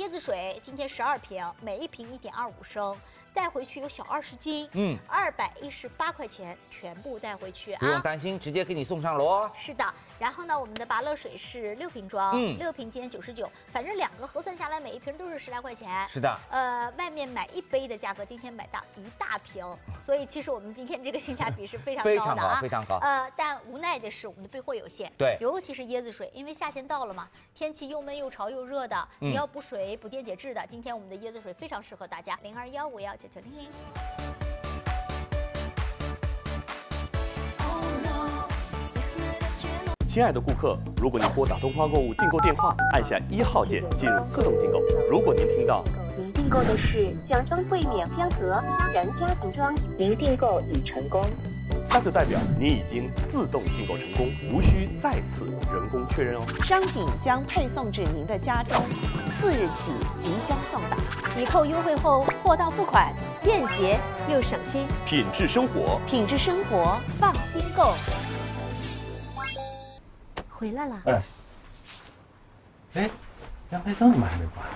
椰子水今天12瓶，每一瓶1.25升。 带回去有小20斤，218块钱全部带回去啊！ 不用担心，直接给你送上楼哦。 是的，然后呢，我们的芭乐水是6瓶装，6瓶今天99，反正2个核算下来，每一瓶都是10来块钱。 是的， 外面买1杯的价格，今天买到1大瓶，所以其实我们今天这个性价比是非常高的啊， 非常高。 但无奈的是我们的备货有限， 对， 尤其是椰子水，因为夏天到了嘛，天气又闷又潮又热的，你要补水、补电解质的，今天我们的椰子水非常适合大家，0215199000。 亲爱的顾客，如果您拨打东方购物订购电话，按下1号键进入自动订购。如果您听到您订购的是奖装柜免标盒家人家庭装，您订购已成功， 那就代表您已经自动订购成功，无需再次人工确认哦。 商品将配送至您的家中，4日起即将送达。 抵扣优惠后，货到付款，便捷又省心。 品质生活， 品质生活， 放心购。回来了。 哎，阳台灯怎么还没关？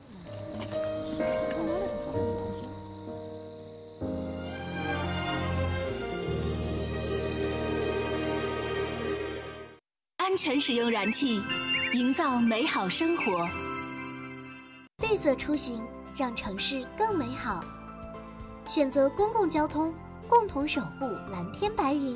安全使用燃气，营造美好生活。 绿色出行，让城市更美好。选择公共交通，共同守护蓝天白云。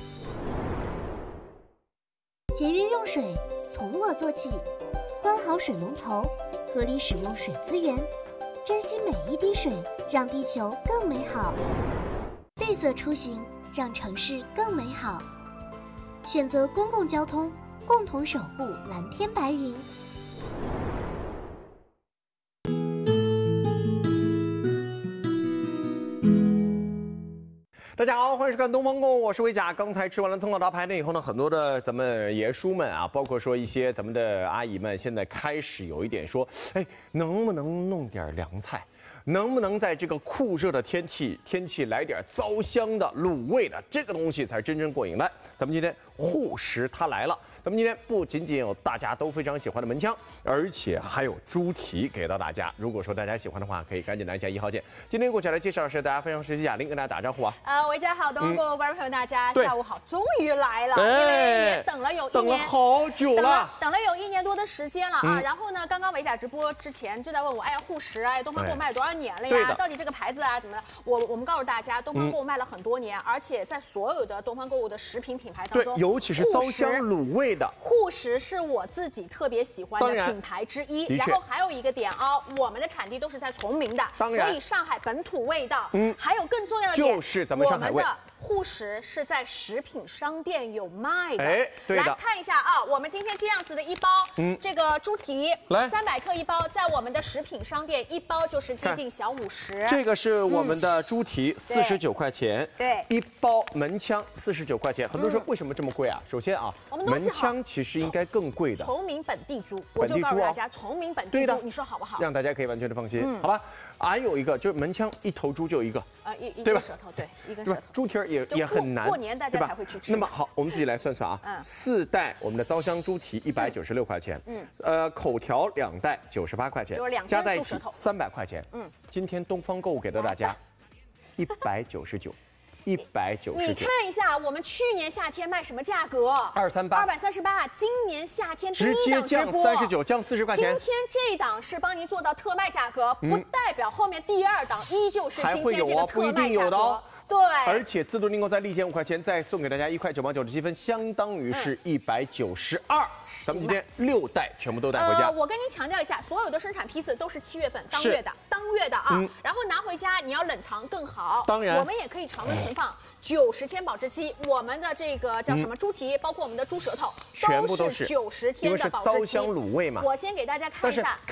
节约用水，从我做起。关好水龙头，合理使用水资源，珍惜每一滴水，让地球更美好。绿色出行，让城市更美好。选择公共交通，共同守护蓝天白云。 大家好，欢迎收看东方购物，我是维甲。刚才吃完了葱老大排队以后呢，很多的咱们爷叔们啊，包括说一些咱们的阿姨们，现在开始有一点说，哎，能不能弄点凉菜？能不能在这个酷热的天气来点糟香的卤味的这个东西才真正过瘾？来，咱们今天护食它来了。咱们今天不仅仅有大家都非常喜欢的门腔，而且还有猪蹄给到大家。如果说大家喜欢的话，可以赶紧拿下1号键。今天过去来介绍的是大家非常熟悉雅玲，跟大家打招呼啊。 维嘉好，东方购物观众朋友大家下午好，终于来了， 因为也等了有1年， 等了好久了， 等了有1年多的时间了啊。然后呢，刚刚维嘉直播之前就在问我，哎呀，护食啊，东方购物卖了多少年了呀？到底这个牌子啊怎么的？我们告诉大家，东方购物卖了很多年，而且在所有的东方购物的食品品牌当中， 对，尤其是糟香卤味的护食。是我自己特别喜欢的品牌之一，然后还有一个点啊，我们的产地都是在崇明的，所以上海本土味道。还有更重要的点就是咱们上海味。 护食是在食品商店有卖的， 哎，对的。 来看一下啊，我们今天这样子的一包，这个猪蹄300克一包，在我们的食品商店一包就是接近小50。 这个是我们的猪蹄，49块钱， 对， 一包门腔49块钱。很多人说为什么这么贵啊？首先啊，门腔其实应该更贵的。 崇明本地猪，我就告诉大家，崇明本地猪，你说好不好？ 让大家可以完全的放心，好吧？还有一个就是门腔一头猪就一个， 一根舌头，对，一根舌头。 猪蹄儿也很难， 过年大家才会去吃。 那么好，我们自己来算算啊，4袋我们的糟香猪蹄196块钱，口条2袋98块钱，加在一起300块钱。今天东方购物给到大家199。199。 你看一下，我们去年夏天卖什么价格？238，今年夏天直接降39，降40块钱。 今天这档是帮您做到特卖价格，不代表后面第2档依旧是今天这个特卖价格。对， 而且自动订购再立减5块钱，再送给大家1块9毛97分，相当于是192。咱们今天6袋全部都带回家。 我跟您强调一下，所有的生产批次都是7月份当月的啊，然后拿回家你要冷藏更好。 当然， 我们也可以常温存放90天保质期。我们的这个叫什么猪蹄，包括我们的猪舌头， 全部都是 90天的保质期。 因为是糟香卤味嘛。 我先给大家看一下，